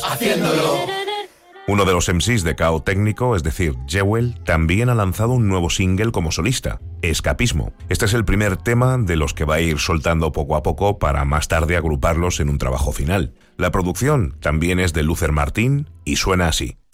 haciéndolo. Uno de los MCs de Cao Técnico, es decir, Jewel, también ha lanzado un nuevo single como solista, Escapismo. Este es el primer tema de los que va a ir soltando poco a poco para más tarde agruparlos en un trabajo final. La producción también es de Luther Martín y suena así.